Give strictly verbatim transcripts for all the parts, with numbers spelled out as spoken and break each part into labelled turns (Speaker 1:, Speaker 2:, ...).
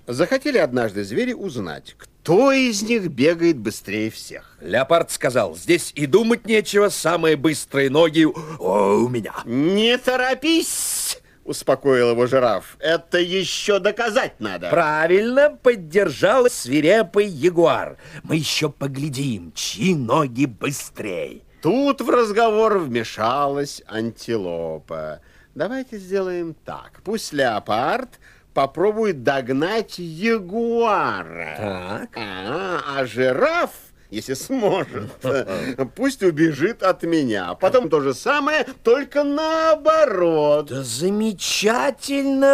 Speaker 1: Захотели однажды звери узнать, кто из них бегает быстрее всех.
Speaker 2: Леопард сказал: здесь и думать нечего, самые быстрые ноги о, у меня.
Speaker 1: Не торопись, успокоил его жираф. Это еще доказать надо.
Speaker 2: Правильно, поддержал свирепый ягуар. Мы еще поглядим, чьи ноги быстрее.
Speaker 1: Тут в разговор вмешалась антилопа. Давайте сделаем так. Пусть леопард попробует догнать ягуара.
Speaker 2: Так.
Speaker 1: А, а жираф, если сможет, пусть убежит от меня. Потом то же самое, только наоборот.
Speaker 2: Да замечательно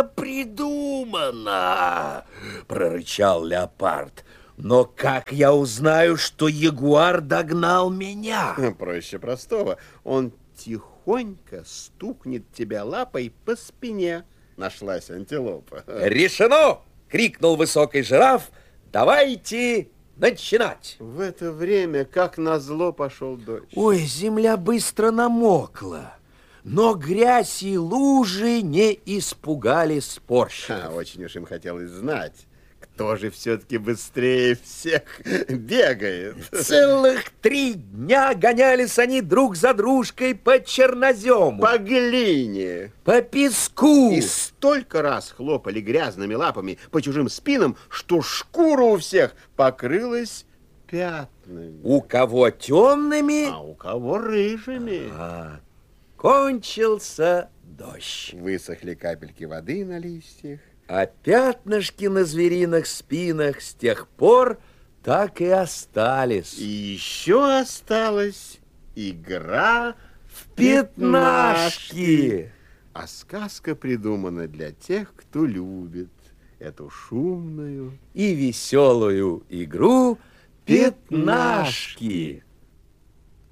Speaker 2: придумано, прорычал леопард. Но как я узнаю, что ягуар догнал меня?
Speaker 1: Проще простого. Он тихонько стукнет тебя лапой по спине. Нашлась антилопа.
Speaker 2: Решено! Крикнул высокий жираф. Давайте начинать.
Speaker 1: В это время, как назло, пошел дождь.
Speaker 2: Ой, земля быстро намокла. Но грязь и лужи не испугали спорщиков.
Speaker 1: А, очень уж им хотелось знать, кто же все-таки быстрее всех бегает.
Speaker 2: Целых три дня гонялись они друг за дружкой по чернозему,
Speaker 1: По глине,
Speaker 2: по песку.
Speaker 1: и столько раз хлопали грязными лапами по чужим спинам, что шкура у всех покрылась пятнами.
Speaker 2: У кого темными,
Speaker 1: А у кого рыжими.
Speaker 2: а, кончился дождь.
Speaker 1: Высохли капельки воды на листьях.
Speaker 2: А пятнышки на звериных спинах с тех пор так и остались.
Speaker 1: И еще осталась игра в
Speaker 2: Пятнашки.
Speaker 1: пятнашки. А сказка придумана для тех, кто любит эту шумную
Speaker 2: И веселую игру пятнашки.